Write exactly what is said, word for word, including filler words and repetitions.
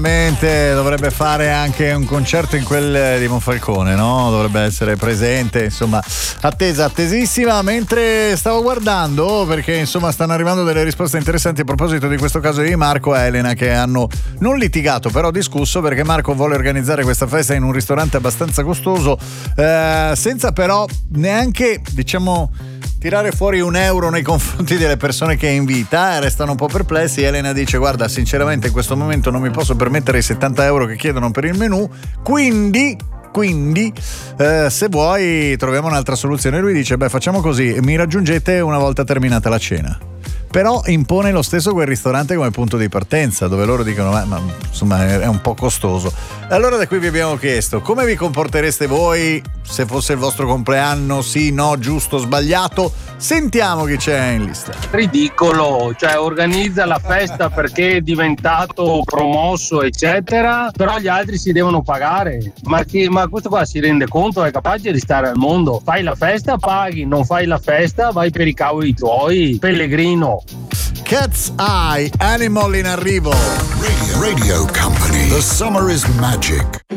Dovrebbe fare anche un concerto in quel di Monfalcone, no? Dovrebbe essere presente, insomma, attesa, attesissima. Mentre stavo guardando, perché insomma stanno arrivando delle risposte interessanti a proposito di questo caso di Marco e Elena, che hanno non litigato, però discusso, perché Marco vuole organizzare questa festa in un ristorante abbastanza costoso, eh, senza però neanche, diciamo, tirare fuori un euro nei confronti delle persone che invita. Restano un po' perplessi. Elena dice: guarda, sinceramente in questo momento non mi posso permettere i settanta euro che chiedono per il menù, quindi quindi eh, se vuoi troviamo un'altra soluzione. Lui dice: beh, facciamo così, mi raggiungete una volta terminata la cena. Però impone lo stesso quel ristorante come punto di partenza, dove loro dicono ma, ma insomma è un po' costoso. Allora da qui vi abbiamo chiesto: come vi comportereste voi se fosse il vostro compleanno? Sì, no, giusto, sbagliato? Sentiamo chi c'è in lista. Ridicolo, cioè organizza la festa perché è diventato promosso eccetera, però gli altri si devono pagare. Ma, chi, ma questo qua si rende conto? È capace di stare al mondo? Fai la festa, paghi; non fai la festa, vai per i cavoli tuoi, pellegrino. Cat's Eye, Animal in arrivo. Radio, Radio Company. The summer is magic.